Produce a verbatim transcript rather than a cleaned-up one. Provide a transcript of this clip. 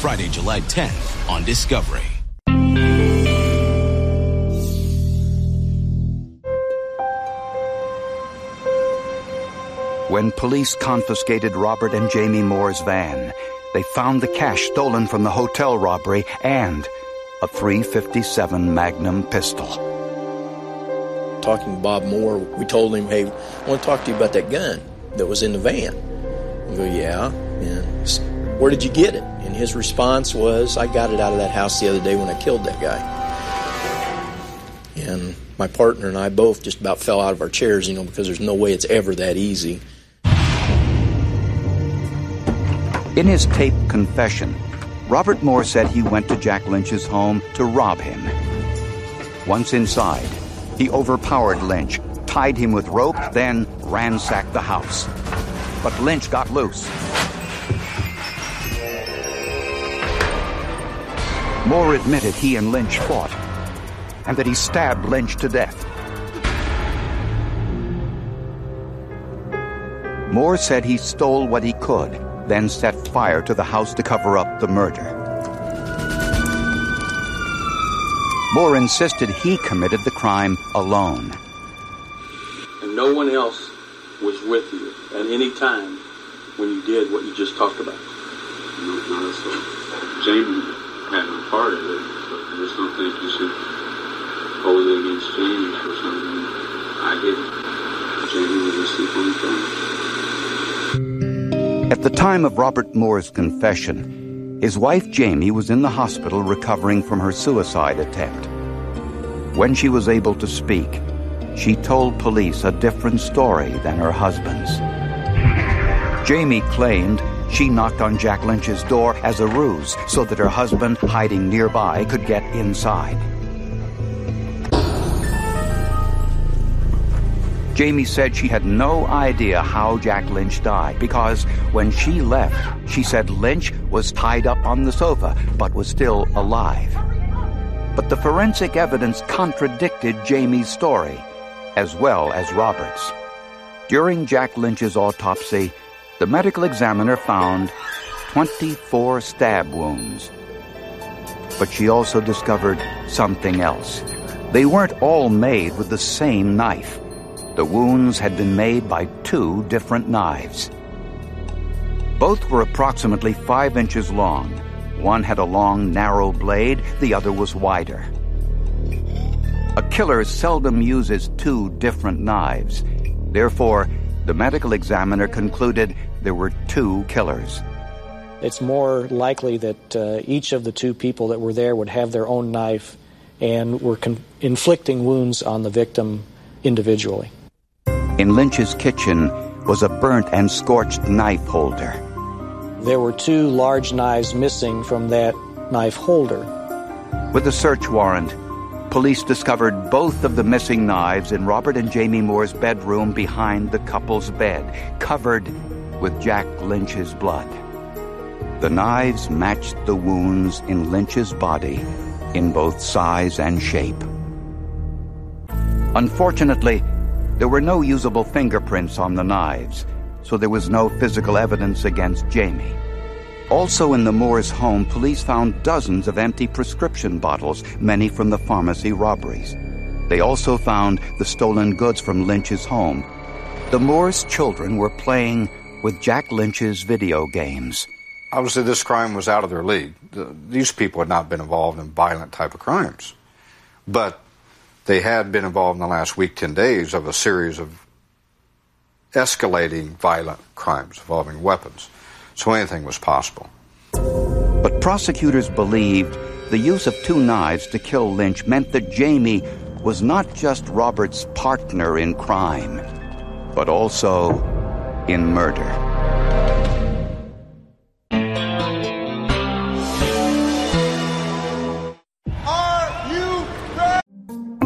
Friday, July tenth on Discovery. When police confiscated Robert and Jamie Moore's van, they found the cash stolen from the hotel robbery and a three fifty-seven Magnum pistol. Talking to Bob Moore, we told him, hey, I want to talk to you about that gun that was in the van. We go, yeah, and where did you get it? And his response was, I got it out of that house the other day when I killed that guy. And my partner and I both just about fell out of our chairs, you know, because there's no way it's ever that easy. In his taped confession, Robert Moore said he went to Jack Lynch's home to rob him. Once inside, he overpowered Lynch, tied him with rope, then ransacked the house. But Lynch got loose. Moore admitted he and Lynch fought, and that he stabbed Lynch to death. Moore said he stole what he could, then set fire to the house to cover up the murder. Moore insisted he committed the crime alone. And no one else was with you at any time when you did what you just talked about? No, not at all. Jamie had a part of it, but I just don't think you should hold it against Jamie for something I didn't. Jamie was asleep on the phone. At the time of Robert Moore's confession, his wife Jamie was in the hospital recovering from her suicide attempt. When she was able to speak, she told police a different story than her husband's. Jamie claimed she knocked on Jack Lynch's door as a ruse so that her husband, hiding nearby, could get inside. Jamie said she had no idea how Jack Lynch died because when she left, she said Lynch was tied up on the sofa but was still alive. But the forensic evidence contradicted Jamie's story, as well as Robert's. During Jack Lynch's autopsy, the medical examiner found twenty-four stab wounds. But she also discovered something else. They weren't all made with the same knife. The wounds had been made by two different knives. Both were approximately five inches long. One had a long, narrow blade, the other was wider. A killer seldom uses two different knives. Therefore, the medical examiner concluded there were two killers. It's more likely that uh, each of the two people that were there would have their own knife and were con- inflicting wounds on the victim individually. In Lynch's kitchen was a burnt and scorched knife holder. There were two large knives missing from that knife holder. With a search warrant, police discovered both of the missing knives in Robert and Jamie Moore's bedroom behind the couple's bed, covered with Jack Lynch's blood. The knives matched the wounds in Lynch's body in both size and shape. Unfortunately, there were no usable fingerprints on the knives, so there was no physical evidence against Jamie. Also in the Moores' home, police found dozens of empty prescription bottles, many from the pharmacy robberies. They also found the stolen goods from Lynch's home. The Moores' children were playing with Jack Lynch's video games. Obviously, this crime was out of their league. The, these people had not been involved in violent type of crimes. But they had been involved in the last week, ten days, of a series of escalating violent crimes involving weapons. So anything was possible. But prosecutors believed the use of two knives to kill Lynch meant that Jamie was not just Robert's partner in crime, but also in murder.